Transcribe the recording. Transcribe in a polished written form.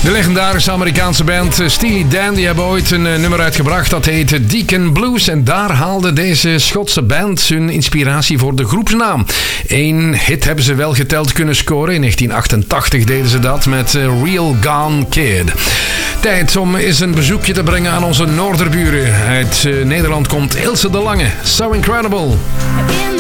De legendarische Amerikaanse band Steely Dan die hebben ooit een nummer uitgebracht dat heet Deacon Blues. En daar haalde deze Schotse band hun inspiratie voor de groepsnaam. Eén hit hebben ze wel geteld kunnen scoren. In 1988 deden ze dat met Real Gone Kid. Tijd om eens een bezoekje te brengen aan onze noorderburen. Uit Nederland komt Ilse de Lange. So Incredible.